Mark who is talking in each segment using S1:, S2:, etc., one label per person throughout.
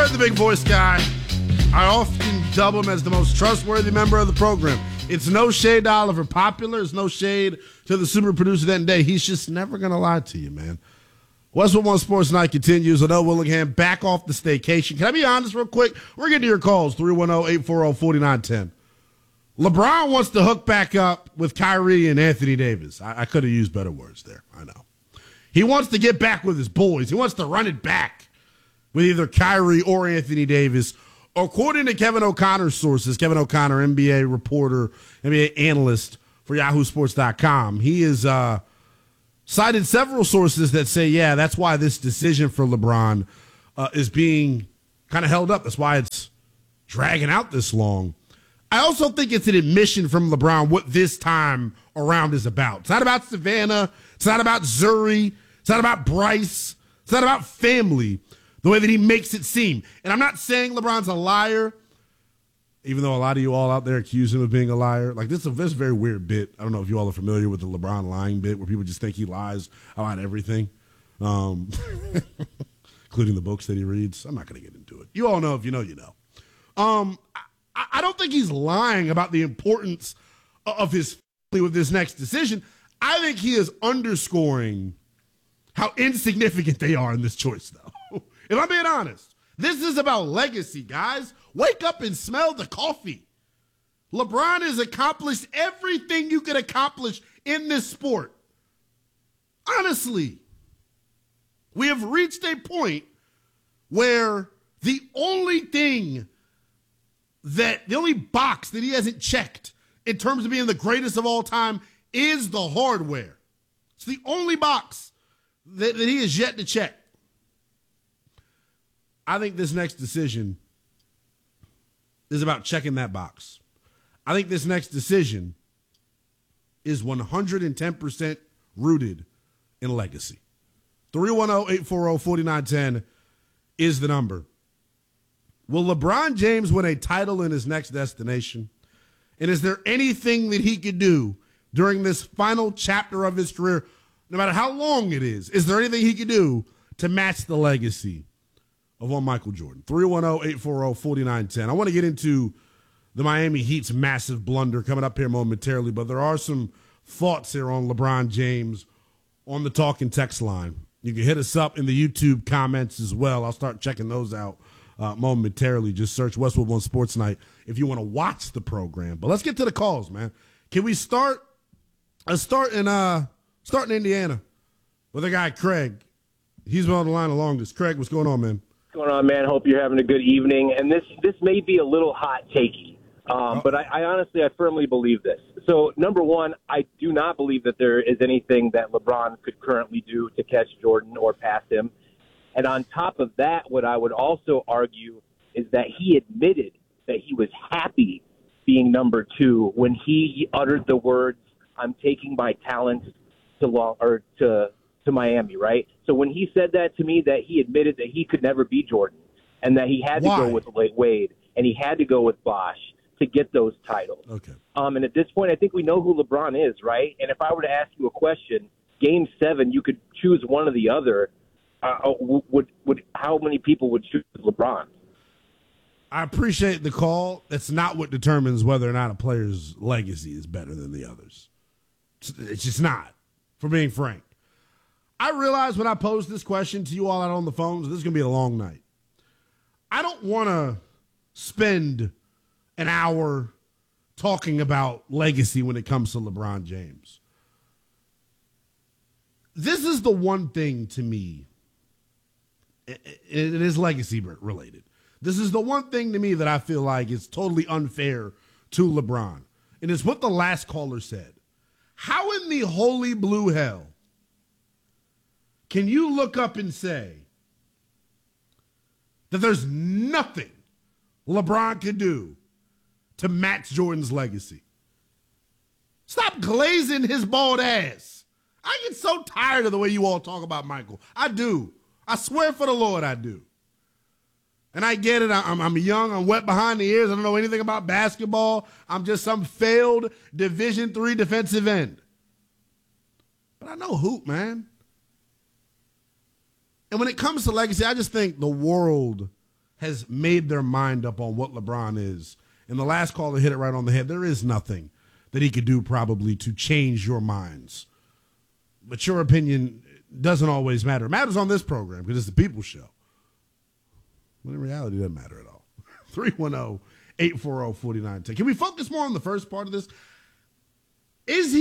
S1: heard the big voice guy. I often dub him as the most trustworthy member of the program. It's no shade to Oliver Popular. It's no shade to the super producer that day. He's just never going to lie to you, man. Westwood One Sports Night continues. Odell Willingham back off the staycation. Can I be honest real quick? We're getting to your calls, 310-840-4910. LeBron wants to hook back up with Kyrie and Anthony Davis. I could have used better words there. I know. He wants to get back with his boys. He wants to run it back with either Kyrie or Anthony Davis. According to Kevin O'Connor's sources, Kevin O'Connor, NBA reporter, NBA analyst for YahooSports.com, he has cited several sources that say, yeah, that's why this decision for LeBron is being kind of held up. That's why it's dragging out this long. I also think it's an admission from LeBron what this time around is about. It's not about Savannah. It's not about Zuri. It's not about Bryce. It's not about family, the way that he makes it seem. And I'm not saying LeBron's a liar, even though a lot of you all out there accuse him of being a liar. Like, this is a very weird bit. I don't know if you all are familiar with the LeBron lying bit where people just think he lies about everything, including the books that he reads. I'm not going to get into it. You all know if you know, you know. I don't think he's lying about the importance of his family with this next decision. I think he is underscoring how insignificant they are in this choice, though. If I'm being honest, this is about legacy, guys. Wake up and smell the coffee. LeBron has accomplished everything you could accomplish in this sport. Honestly, we have reached a point where the only box that he hasn't checked in terms of being the greatest of all time is the hardware. It's the only box that he has yet to check. I think this next decision is about checking that box. I think this next decision is 110% rooted in legacy. 310-840-4910 is the number. Will LeBron James win a title in his next destination? And is there anything that he could do during this final chapter of his career, no matter how long it is there anything he could do to match the legacy of one Michael Jordan? 310-840-4910. I want to get into the Miami Heat's massive blunder coming up here momentarily, but there are some thoughts here on LeBron James on the talk and text line. You can hit us up in the YouTube comments as well. I'll start checking those out momentarily. Just search Westwood One Sports Night if you want to watch the program. But let's get to the calls, man. Can we start in Indiana with a guy, Craig. He's been on the line the longest. Craig, what's going on, man?
S2: What's going on, man? Hope you're having a good evening. And this may be a little hot takey, but I honestly firmly believe this. So, number one, I do not believe that there is anything that LeBron could currently do to catch Jordan or pass him. And on top of that, what I would also argue is that he admitted that he was happy being number two when he uttered the words, "I'm taking my talent to Miami," right? So when he said that to me, that he admitted that he could never be Jordan and that he had to go with Wade and he had to go with Bosh to get those titles.
S1: Okay.
S2: And at this point, I think we know who LeBron is, right? And if I were to ask you a question, Game 7, you could choose one or the other. How many people would choose LeBron?
S1: I appreciate the call. That's not what determines whether or not a player's legacy is better than the others. It's just not, for being frank. I realize when I pose this question to you all out on the phones, this is going to be a long night. I don't want to spend an hour talking about legacy when it comes to LeBron James. This is the one thing to me, it is legacy related. This is the one thing to me that I feel like is totally unfair to LeBron. And it's what the last caller said. How in the holy blue hell can you look up and say that there's nothing LeBron can do to match Jordan's legacy? Stop glazing his bald ass. I get so tired of the way you all talk about Michael. I do. I swear for the Lord I do. And I get it. I'm young. I'm wet behind the ears. I don't know anything about basketball. I'm just some failed Division III defensive end. But I know hoop, man. And when it comes to legacy, I just think the world has made their mind up on what LeBron is. And the last caller hit it right on the head. There is nothing that he could do probably to change your minds. But your opinion doesn't always matter. It matters on this program because it's the People's Show. But in reality, it doesn't matter at all. 310-840-4910. Can we focus more on the first part of this? Is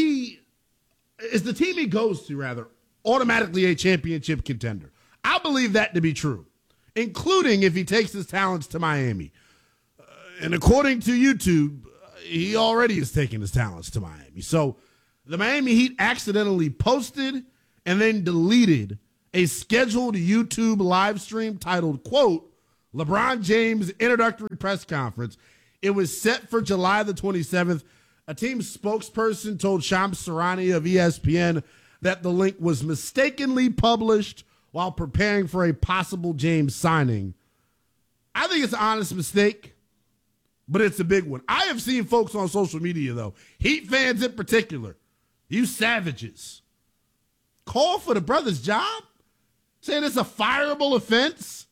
S1: the team he goes to, rather, automatically a championship contender? I believe that to be true, including if he takes his talents to Miami. And according to YouTube, he already is taking his talents to Miami. So the Miami Heat accidentally posted and then deleted a scheduled YouTube live stream titled, quote, LeBron James introductory press conference. It was set for July the 27th. A team spokesperson told Shams Charania of ESPN that the link was mistakenly published while preparing for a possible James signing. I think it's an honest mistake, but it's a big one. I have seen folks on social media, though, Heat fans in particular, you savages, call for the brother's job, saying it's a fireable offense,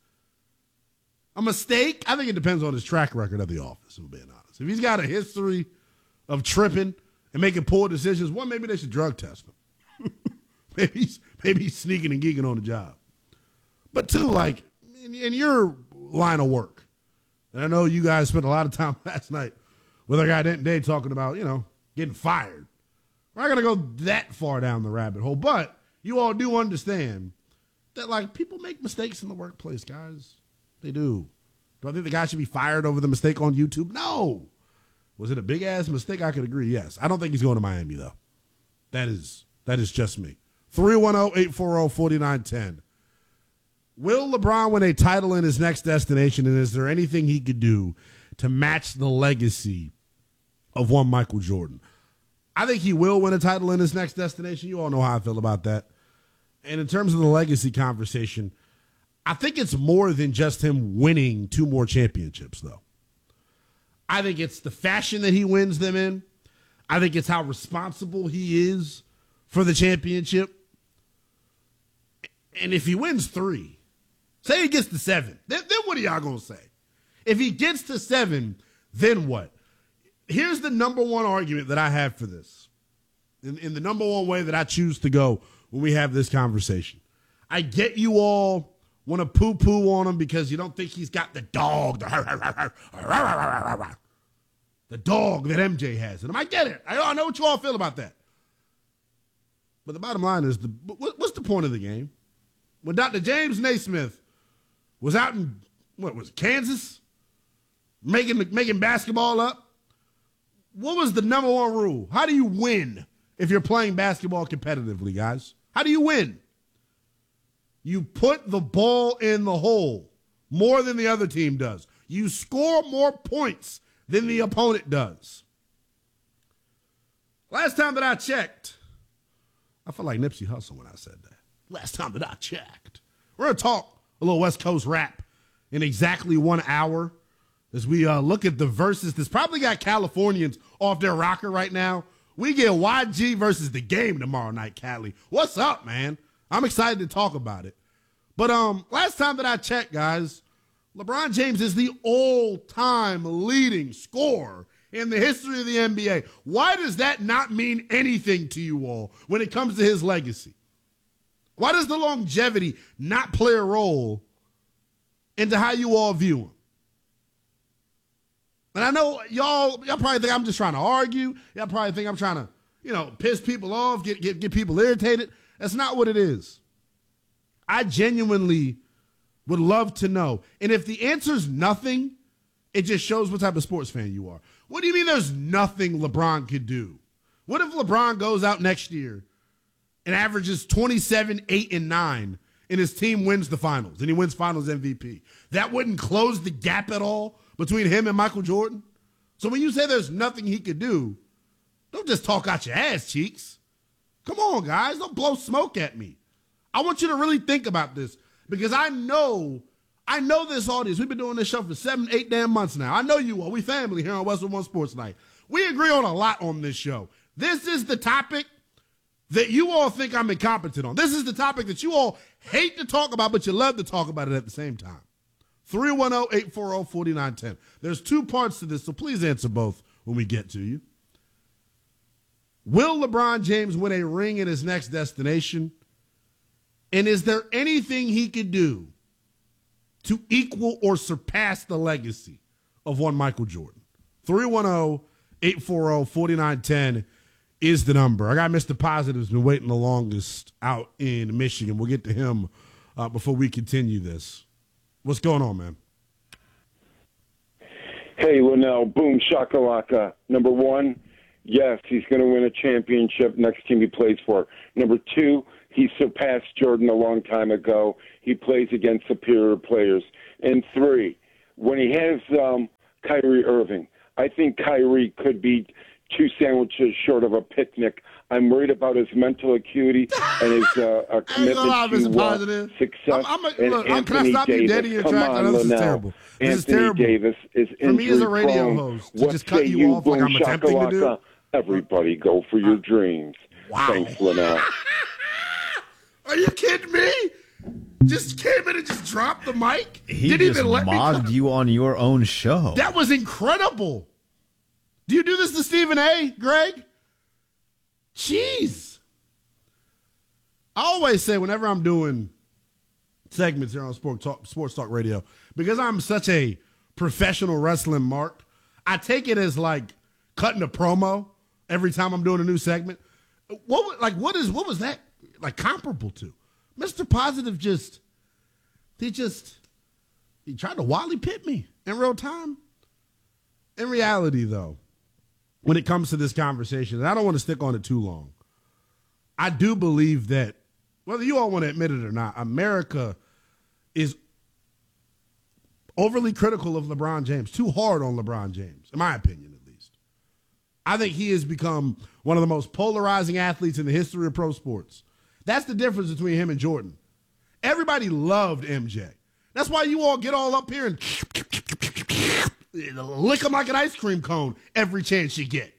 S1: a mistake. I think it depends on his track record at the office, if I'm being honest. If he's got a history of tripping and making poor decisions, well, maybe they should drug test him. maybe he's sneaking and geeking on the job. But two, like, in your line of work, and I know you guys spent a lot of time last night with our guy Denton Day talking about, getting fired. We're not going to go that far down the rabbit hole, but you all do understand that, like, people make mistakes in the workplace, guys. They do. Do I think the guy should be fired over the mistake on YouTube? No. Was it a big-ass mistake? I could agree, yes. I don't think he's going to Miami, though. That is just me. 310-840-4910. Will LeBron win a title in his next destination, and is there anything he could do to match the legacy of one Michael Jordan? I think he will win a title in his next destination. You all know how I feel about that. And in terms of the legacy conversation, I think it's more than just him winning 2 more championships, though. I think it's the fashion that he wins them in. I think it's how responsible he is for the championship. And if he wins 3, say he gets to 7, then what are y'all going to say? If he gets to 7, then what? Here's the number one argument that I have for this. In the number one way that I choose to go when we have this conversation. I get you all want to poo-poo on him because you don't think he's got the dog, the dog that MJ has in him. I get it. I know what you all feel about that. But the bottom line is, what's the point of the game? When Dr. James Naismith was out in, Kansas, making basketball up, what was the number one rule? How do you win if you're playing basketball competitively, guys? How do you win? You put the ball in the hole more than the other team does. You score more points than the opponent does. Last time that I checked, I felt like Nipsey Hussle when I said that. Last time that I checked. We're going to talk a little West Coast rap in exactly 1 hour as we look at the verses that's probably got Californians off their rocker right now. We get YG versus The Game tomorrow night, Cali. What's up, man? I'm excited to talk about it. But last time that I checked, guys, LeBron James is the all-time leading scorer in the history of the NBA. Why does that not mean anything to you all when it comes to his legacy? Why does the longevity not play a role into how you all view him? And I know y'all probably think I'm just trying to argue. Y'all probably think I'm trying to, piss people off, get people irritated. That's not what it is. I genuinely would love to know. And if the answer's nothing, it just shows what type of sports fan you are. What do you mean there's nothing LeBron could do? What if LeBron goes out next year and averages 27, 8, and 9, and his team wins the finals, and he wins finals MVP? That wouldn't close the gap at all between him and Michael Jordan? So when you say there's nothing he could do, don't just talk out your ass cheeks. Come on, guys. Don't blow smoke at me. I want you to really think about this because I know this audience. We've been doing this show for 7, 8 damn months now. I know you all. We family here on Westwood One Sports Night. We agree on a lot on this show. This is the topic that you all think I'm incompetent on. This is the topic that you all hate to talk about, but you love to talk about it at the same time. 310-840-4910. There's two parts to this, so please answer both when we get to you. Will LeBron James win a ring in his next destination? And is there anything he could do to equal or surpass the legacy of one Michael Jordan? 310-840-4910 is the number. I got Mr. Positive, who's been waiting the longest out in Michigan. We'll get to him before we continue this. What's going on, man?
S3: Hey, Linnell, boom, shakalaka. Number one, yes, he's going to win a championship next team he plays for. Number two, he surpassed Jordan a long time ago. He plays against superior players. And three, when he has Kyrie Irving, I think Kyrie could be 2 sandwiches short of a picnic. I'm worried about his mental acuity and his commitment to success.
S1: Look, can I stop you dead in your tracks? I know this is terrible. This is terrible.
S3: Davis is
S1: for me as a radio host to just cut you off like I'm attempting to do.
S3: Everybody go for your dreams.
S1: Wow.
S3: Thanks, Linnell.
S1: Are you kidding me? Just came in and just dropped the mic?
S4: He didn't just even mobbed you on your own show.
S1: That was incredible. Do you do this to Stephen A., Greg? Jeez. I always say whenever I'm doing segments here on Sports Talk Radio, because I'm such a professional wrestling mark, I take it as like cutting a promo every time I'm doing a new segment. What was that like comparable to? Mr. Positive he tried to Wally Pitt me in real time. In reality, though, when it comes to this conversation, and I don't want to stick on it too long, I do believe that, whether you all want to admit it or not, America is overly critical of LeBron James, too hard on LeBron James, in my opinion at least. I think he has become one of the most polarizing athletes in the history of pro sports. That's the difference between him and Jordan. Everybody loved MJ. That's why you all get all up here and lick him like an ice cream cone every chance you get.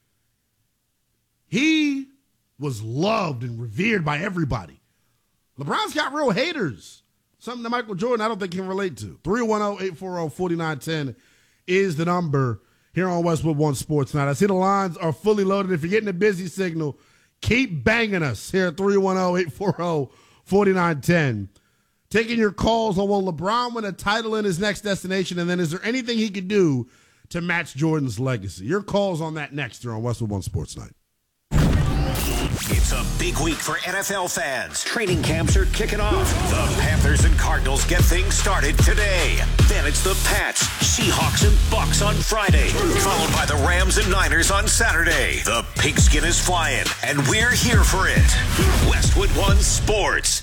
S1: He was loved and revered by everybody. LeBron's got real haters. Something that Michael Jordan I don't think can relate to. 310-840-4910 is the number here on Westwood One Sports Night. I see the lines are fully loaded. If you're getting a busy signal, keep banging us here at 310-840-4910. Taking your calls on will LeBron win a title in his next destination, and then is there anything he could do to match Jordan's legacy? Your calls on that next here on Westwood One Sports Night.
S5: It's a big week for NFL fans. Training camps are kicking off. The Panthers and Cardinals get things started today. Then it's the Pats, Seahawks, and Bucks on Friday, followed by the Rams and Niners on Saturday. The pigskin is flying, and we're here for it. Westwood One Sports.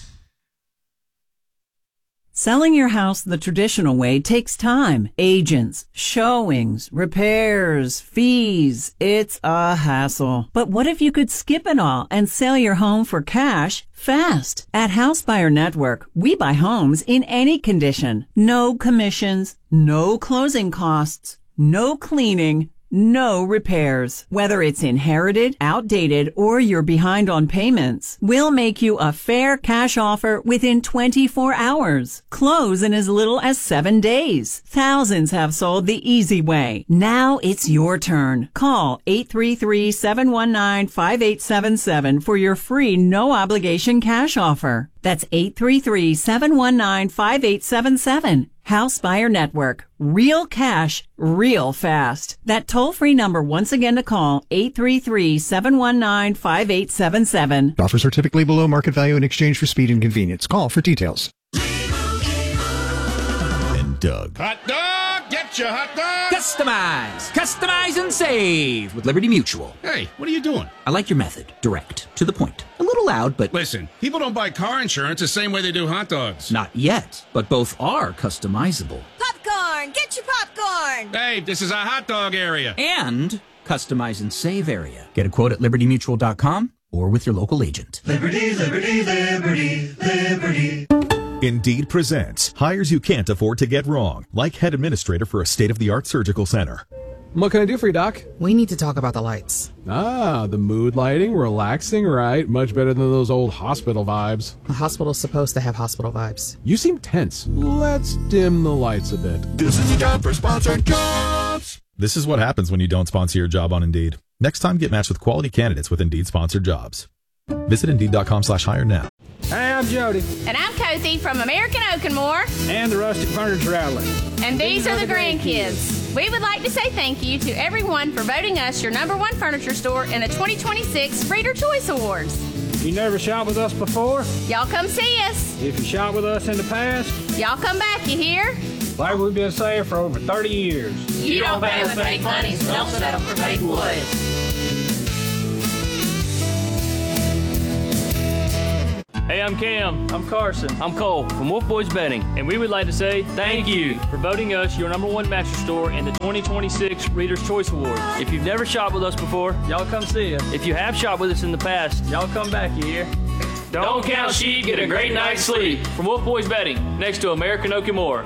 S6: Selling your house the traditional way takes time, agents, showings, repairs, fees. It's a hassle. But what if you could skip it all and sell your home for cash fast? At House Buyer Network, we buy homes in any condition. No commissions, no closing costs, no cleaning, no repairs. Whether it's inherited, outdated, or you're behind on payments, we'll make you a fair cash offer within 24 hours. Close in as little as 7 days. Thousands have sold the easy way. Now it's your turn. Call 833-719-5877 for your free no-obligation cash offer. That's 833-719-5877. House Buyer Network. Real cash, real fast. That toll-free number once again to call, 833-719-5877.
S7: Offers are typically below market value in exchange for speed and convenience. Call for details.
S4: And Doug.
S1: Hot dog! Get your hot dog!
S8: Customize and save with Liberty Mutual.
S9: Hey, what are you doing?
S8: I like your method. Direct. To the point. A little loud, but...
S9: Listen, people don't buy car insurance the same way they do hot dogs.
S8: Not yet, but both are customizable.
S10: Popcorn! Get your popcorn!
S9: Hey, this is a hot dog area.
S8: And customize and save area. Get a quote at LibertyMutual.com or with your local agent.
S11: Liberty, liberty, liberty, liberty.
S12: Indeed presents hires you can't afford to get wrong, like head administrator for a state-of-the-art surgical center. What can I do for you, Doc?
S13: We need to talk about the lights.
S12: Ah, the mood lighting, relaxing, right? Much better than those old hospital vibes.
S13: A hospital's supposed to have hospital vibes.
S12: You seem tense. Let's dim the lights a bit.
S14: This is the time for sponsored jobs.
S15: This is what happens when you don't sponsor your job on Indeed. Next time, get matched with quality candidates with Indeed sponsored jobs. Visit Indeed.com/hire now.
S16: Hey, I'm Jody.
S17: And I'm Kathy from American Oak and More.
S16: And the Rustic Furniture Outlet.
S17: And these are the grandkids. We would like to say thank you to everyone for voting us your #1 furniture store in the 2026 Reader Choice Awards.
S16: You never shopped with us before?
S17: Y'all come see us.
S16: If you shopped with us in the past?
S17: Y'all come back, you hear?
S16: Like we've been saying for over 30 years.
S17: You don't pay with fake money, so don't settle for fake wood.
S18: Hey, I'm Cam. I'm Carson. I'm Cole from Wolf Boys Betting, and we would like to say thank you for voting us your #1 mattress store in the 2026 Reader's Choice Awards. If you've never shopped with us before, y'all come see us. If you have shopped with us in the past, y'all come back, you hear? Don't count sheep, get a great night's sleep. From Wolf Boys Betting, next to American Oak and More.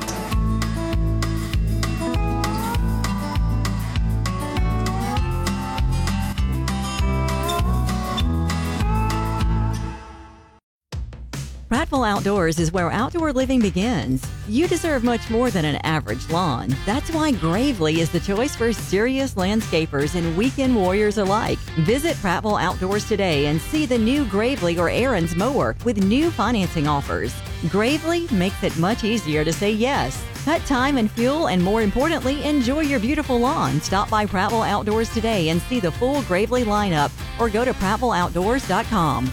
S19: Prattville Outdoors is where outdoor living begins. You deserve much more than an average lawn. That's why Gravely is the choice for serious landscapers and weekend warriors alike. Visit Prattville Outdoors today and see the new Gravely or Aaron's mower with new financing offers. Gravely makes it much easier to say yes. Cut time and fuel, and more importantly, enjoy your beautiful lawn. Stop by Prattville Outdoors today and see the full Gravely lineup, or go to PrattvilleOutdoors.com.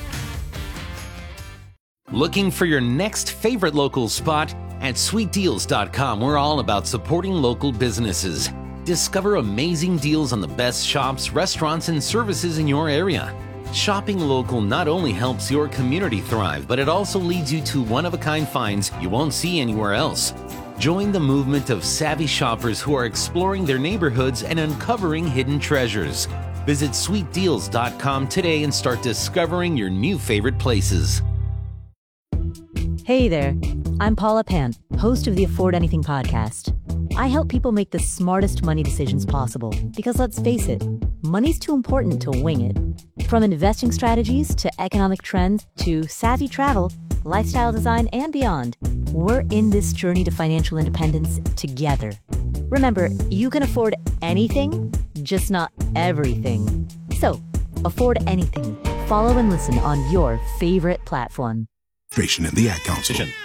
S20: Looking for your next favorite local spot? At SweetDeals.com, we're all about supporting local businesses. Discover amazing deals on the best shops, restaurants, and services in your area. Shopping local not only helps your community thrive, but it also leads you to one-of-a-kind finds you won't see anywhere else. Join the movement of savvy shoppers who are exploring their neighborhoods and uncovering hidden treasures. Visit SweetDeals.com today and start discovering your new favorite places.
S21: Hey there, I'm Paula Pant, host of the Afford Anything podcast. I help people make the smartest money decisions possible because, let's face it, money's too important to wing it. From investing strategies to economic trends to savvy travel, lifestyle design, and beyond, we're in this journey to financial independence together. Remember, you can afford anything, just not everything. So, afford anything. Follow and listen on your favorite platform.
S14: And the Ad Council.